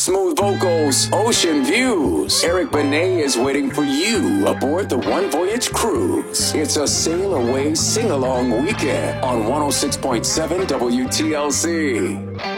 smooth vocals, ocean views. Eric Benet is waiting for you aboard the One Voyage Cruise. It's a sail away, sing along weekend on 106.7 WTLC.